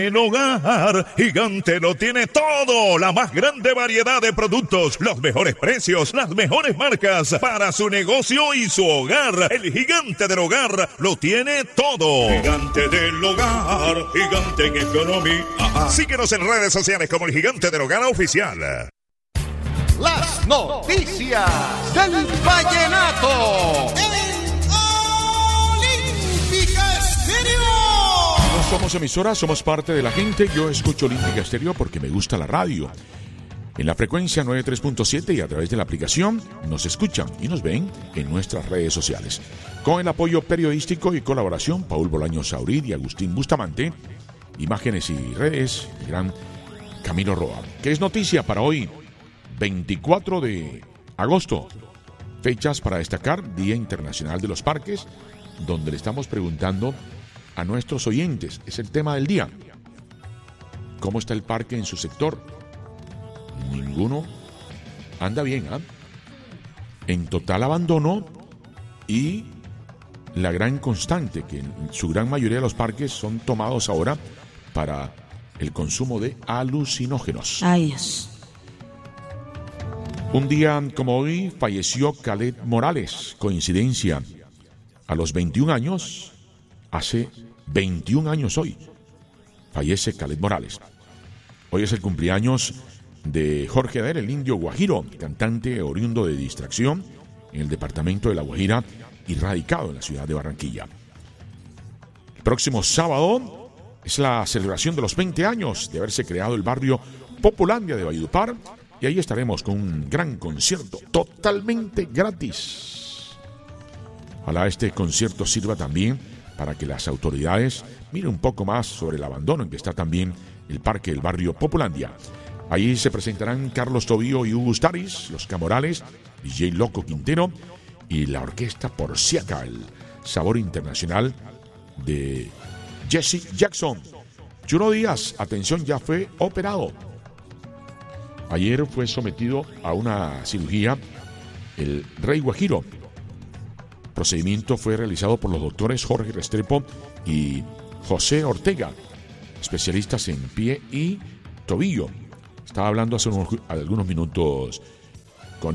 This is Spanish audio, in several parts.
El hogar Gigante lo tiene todo, la más grande variedad de productos, los mejores precios, las mejores marcas para su negocio y su hogar. El Gigante del Hogar lo tiene todo. Gigante del Hogar, Gigante en economía. Síguenos en redes sociales como el Gigante del Hogar Oficial. Las noticias del vallenato. No somos emisora, somos parte de la gente. Yo escucho Olímpica Estéreo porque me gusta la radio. En la frecuencia 93.7 y a través de la aplicación nos escuchan y nos ven en nuestras redes sociales. Con el apoyo periodístico y colaboración, Paul Bolaños Saurid y Agustín Bustamante. Imágenes y redes, el gran Camilo Roa. ¿Qué es noticia para hoy? 24 de agosto. Fechas para destacar, Día Internacional de los Parques, donde le estamos preguntando a nuestros oyentes, es el tema del día. ¿Cómo está el parque en su sector? Ninguno anda bien, ¿ah? En total abandono y la gran constante, que en su gran mayoría de los parques son tomados ahora para el consumo de alucinógenos. Ay, Dios. Un día como hoy falleció Khaled Morales. Coincidencia. A los 21 años, hace 21 años hoy, fallece Khaled Morales. Hoy es el cumpleaños de Jorge Adair, el indio guajiro, cantante oriundo de Distracción en el departamento de La Guajira y radicado en la ciudad de Barranquilla. El próximo sábado es la celebración de los 20 años de haberse creado el barrio Populandia de Valledupar, y ahí estaremos con un gran concierto totalmente gratis. Ojalá este concierto sirva también para que las autoridades miren un poco más sobre el abandono en que está también el parque del barrio Populandia. Allí se presentarán Carlos Tobío y Hugo Ustaris, los Camorales, DJ Loco Quintero y la orquesta Porciaca, el sabor internacional de Jesse Jackson. Churo Díaz, atención, ya fue operado. Ayer fue sometido a una cirugía el Rey Guajiro. El procedimiento fue realizado por los doctores Jorge Restrepo y José Ortega, especialistas en pie y tobillo. Estaba hablando hace algunos minutos con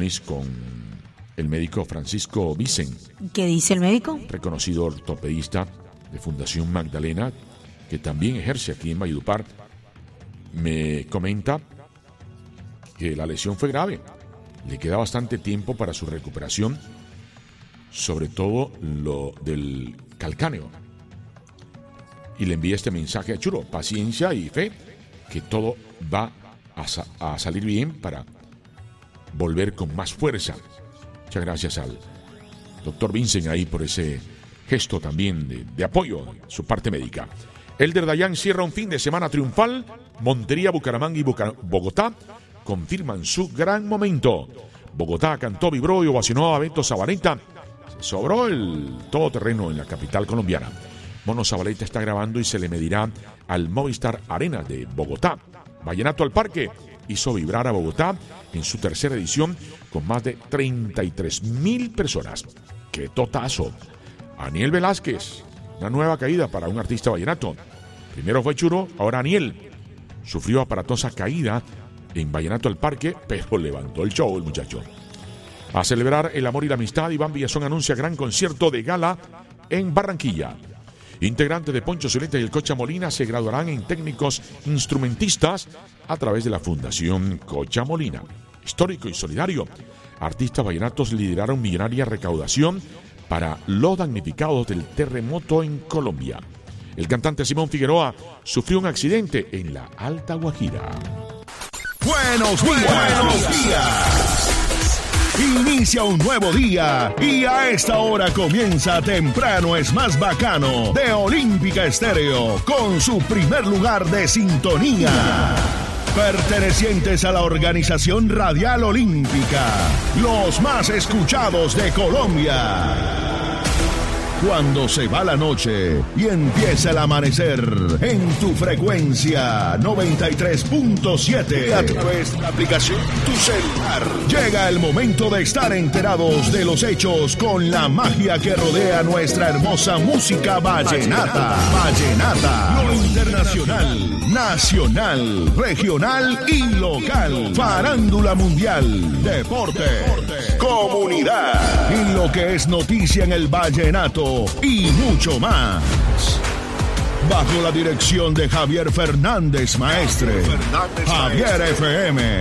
el médico Francisco Vicen. ¿Qué dice el médico? Reconocido ortopedista de Fundación Magdalena, que también ejerce aquí en Valledupar. Me comenta que la lesión fue grave. Le queda bastante tiempo para su recuperación, sobre todo lo del calcáneo. Y le envía este mensaje a Churo: paciencia y fe, que todo va a salir bien para volver con más fuerza. Muchas gracias al doctor Vincent ahí por ese gesto también de apoyo de su parte médica. Elder Dayan cierra un fin de semana triunfal. Montería, Bucaramanga y Bogotá confirman su gran momento. Bogotá cantó, vibró y ovacionó a Beto Zabaleta. Se sobró el todoterreno en la capital colombiana. Mono Zabaleta está grabando y se le medirá al Movistar Arena de Bogotá. Vallenato al Parque hizo vibrar a Bogotá en su tercera edición con más de 33,000 personas. ¡Qué totazo! Aniel Velázquez, una nueva caída para un artista vallenato. Primero fue Churo, ahora Aniel. Sufrió aparatosa caída en Vallenato al Parque, pero levantó el show el muchacho. A celebrar el amor y la amistad, Iván Villazón anuncia gran concierto de gala en Barranquilla. Integrantes de Poncho Zuleta y el Cocha Molina se graduarán en técnicos instrumentistas a través de la Fundación Cocha Molina. Histórico y solidario, artistas vallenatos lideraron millonaria recaudación para los damnificados del terremoto en Colombia. El cantante Simón Figueroa sufrió un accidente en la Alta Guajira. Buenos días. Inicia un nuevo día y a esta hora comienza Temprano es Más Bacano de Olímpica Estéreo con su primer lugar de sintonía. Pertenecientes a la Organización Radial Olímpica, los más escuchados de Colombia. Cuando se va la noche y empieza el amanecer en tu frecuencia 93.7 a través de la aplicación Tu Celular. Llega el momento de estar enterados de los hechos con la magia que rodea nuestra hermosa música vallenata. Lo internacional, nacional, regional y local. Farándula mundial, deporte, comunidad y lo que es noticia en el vallenato y mucho más. Bajo la dirección de Javier Fernández Maestre. Javier FM.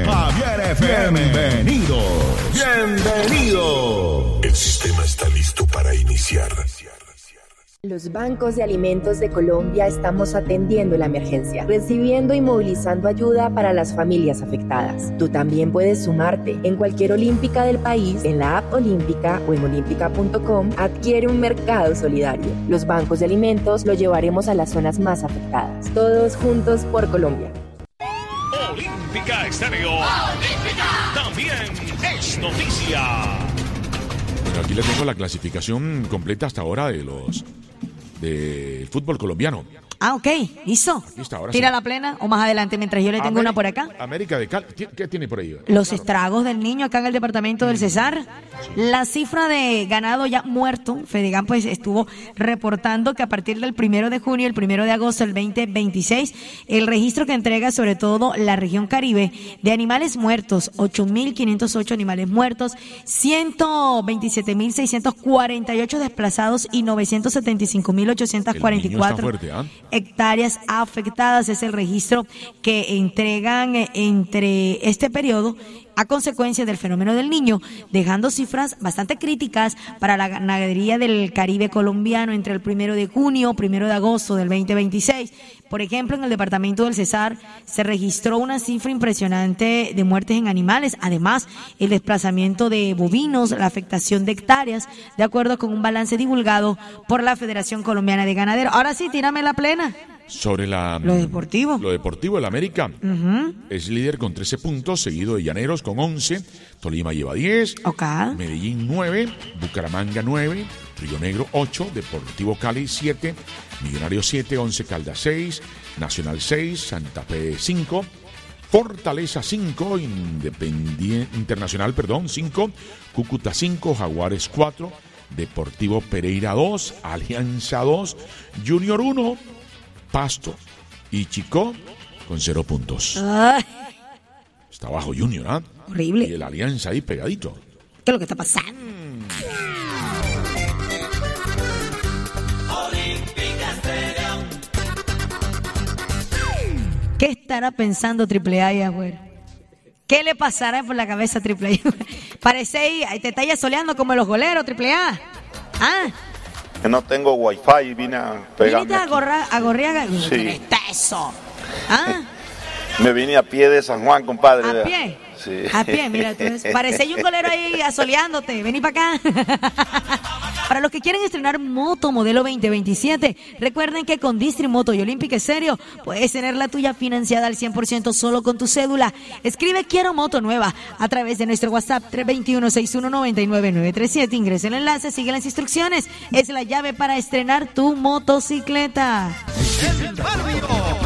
Bienvenido. El sistema está listo para iniciar. Los bancos de alimentos de Colombia estamos atendiendo la emergencia, recibiendo y movilizando ayuda para las familias afectadas. Tú también puedes sumarte. En cualquier olímpica del país, en la app Olímpica o en olímpica.com, adquiere un mercado solidario. Los bancos de alimentos los llevaremos a las zonas más afectadas. Todos juntos por Colombia. Olímpica Estéreo. Olímpica también es noticia. Bueno, aquí le tengo la clasificación completa hasta ahora del fútbol colombiano. Ok, listo. Listo, ahora Tira sí. la plena o más adelante mientras yo le tengo una por acá. América de Cali. ¿Qué tiene por ahí? Los estragos del niño acá en el departamento del Cesar. La cifra de ganado ya muerto, Fedegan pues estuvo reportando que a partir del 1 de junio, el 1 de agosto del 2026, el registro que entrega sobre todo la región Caribe de animales muertos, 8.508 animales muertos, 127.648 desplazados y 975.844 hectáreas afectadas. Es el registro que entregan entre este periodo a consecuencia del fenómeno del Niño, dejando cifras bastante críticas para la ganadería del Caribe colombiano entre el 1 de junio, 1 de agosto del 2026. Por ejemplo, en el departamento del Cesar se registró una cifra impresionante de muertes en animales, además el desplazamiento de bovinos, la afectación de hectáreas, de acuerdo con un balance divulgado por la Federación Colombiana de Ganaderos. Ahora sí, tírame la plena. Sobre lo deportivo, el América es líder con 13 puntos, seguido de Llaneros con 11, Tolima lleva 10, Medellín 9, Bucaramanga 9, Río Negro 8, Deportivo Cali 7, Millonarios 7, 11 Caldas 6, Nacional 6, Santa Fe 5, Fortaleza 5, Internacional 5, Cúcuta 5, Jaguares 4, Deportivo Pereira 2, Alianza 2, Junior 1, Pasto y Chicó con 0 puntos. Ay. Está bajo Junior, ¿ah? Horrible. Y el Alianza ahí pegadito. ¿Qué es lo que está pasando? ¿Qué estará pensando AAA ahí, güey? ¿Qué le pasará por la cabeza a AAA? Parece ahí, te está ya soleando como los goleros, AAA. ¿Ah? Que no tengo wifi y vine a pegarme. ¿Viniste a Gorriaga? Sí. ¿Qué está eso? ¿Ah? Me vine a pie de San Juan, compadre. ¿A pie? Sí. A pie, mira, parece un golero ahí asoleándote. Vení para acá. Para los que quieren estrenar moto modelo 2027, recuerden que con Distrimoto y Olímpica Estéreo puedes tener la tuya financiada al 100% solo con tu cédula. Escribe Quiero Moto Nueva a través de nuestro WhatsApp 321-6199937. Ingresa el enlace, sigue las instrucciones. Es la llave para estrenar tu motocicleta. El barrio